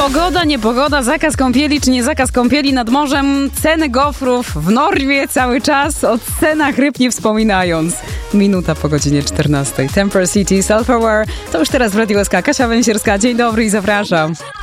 Pogoda, niepogoda, zakaz kąpieli czy nie zakaz kąpieli nad morzem, ceny gofrów w Norwie cały czas, o cenach ryb nie wspominając. Minuta po godzinie 14. Temper City, Self-Aware. To już teraz w Radio SK. Kasia Węsierska. Dzień dobry i zapraszam.